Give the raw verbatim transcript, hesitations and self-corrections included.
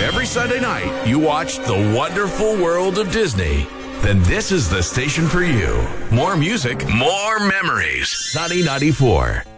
every Sunday night you watch The Wonderful World of Disney, then this is the station for you. More music, more memories. Sunny ninety-four.